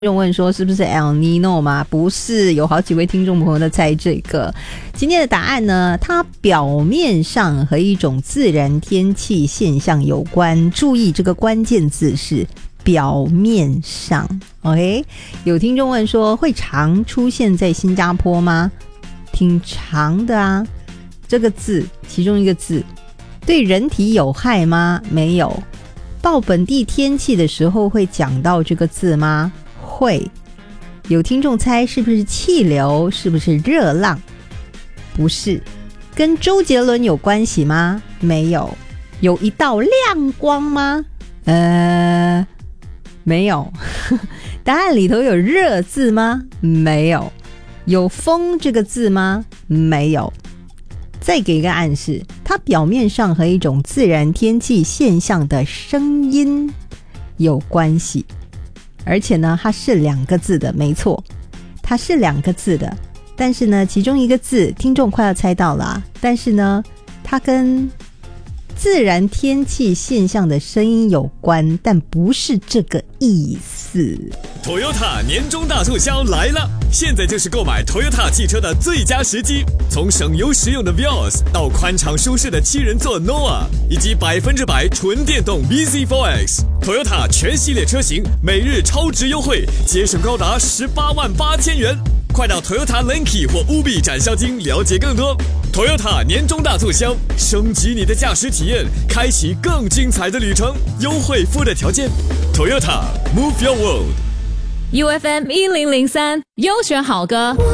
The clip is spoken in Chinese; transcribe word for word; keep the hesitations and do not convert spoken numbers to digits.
用问说是不是 El Nino 吗？不是，有好几位听众朋友在猜这个。今天的答案呢，它表面上和一种自然天气现象有关，注意这个关键字是表面上。 OK， 有听众问说会常出现在新加坡吗？挺长的啊，这个字其中一个字对人体有害吗？没有。报本地天气的时候会讲到这个字吗？会。有听众猜是不是气流？是不是热浪？不是。跟周杰伦有关系吗？没有。有一道亮光吗？呃，没有。答案里头有热字吗？没有。有风这个字吗？没有。再给一个暗示，它表面上和一种自然天气现象的声音有关系，而且呢，它是两个字的，没错，它是两个字的，但是呢，其中一个字听众快要猜到了啊，但是呢，它跟自然天气现象的声音有关，但不是这个意思。 Toyota 年终大促销来了，现在就是购买 Toyota 汽车的最佳时机。从省油实用的 Vios 到宽敞舒适的七人座 Noah， 以及百分之百纯电动 B Z 四 X，Toyota 全系列车型每日超值优惠，节省高达十八万八千元。快到 Toyota Lenki 或 Ubi 展销厅了解更多。Toyota 年终大促销，升级你的驾驶体验，开启更精彩的旅程。优惠附带条件 ，Toyota Move Your World。 U F M 一零零三优选好歌。